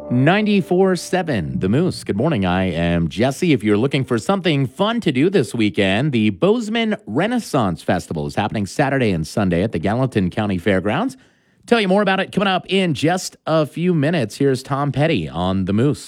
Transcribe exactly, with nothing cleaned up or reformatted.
ninety-four point seven The Moose. Good morning. I am Jesse. If you're looking for something fun to do this weekend, the Bozeman Renaissance Festival is happening Saturday and Sunday at the Gallatin County Fairgrounds. Tell you more about it coming up in just a few minutes. Here's Tom Petty on The Moose.